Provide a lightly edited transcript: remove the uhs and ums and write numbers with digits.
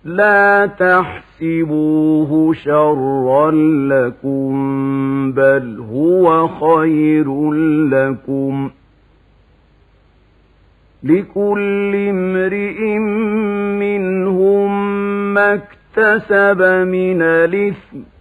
لا تحسبوه شرا لكم بل هو خير لكم لكل امرئ منهم ما اكتسب من الإثم